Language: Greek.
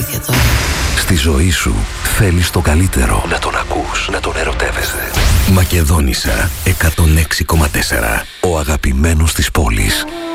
αλήθεια τώρα. Στη ζωή σου θέλεις το καλύτερο. Να τον ακούς, να τον ερωτεύεσαι. Μακεδόνισσα 106,4. Ο αγαπημένος της πόλης.